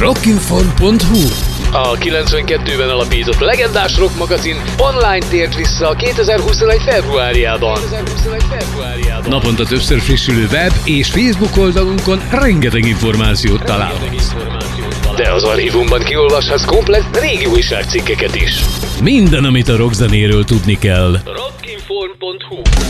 Rockinform.hu. A 92-ben alapított legendás rock magazin online tért vissza 2021. februárjában. Naponta többször frissülő web és Facebook oldalunkon rengeteg információt találhatsz. De az archívumban kiolvashatsz komplett régi újságcikkeket is. Minden, amit a rockzenéről tudni kell. Rockinform.hu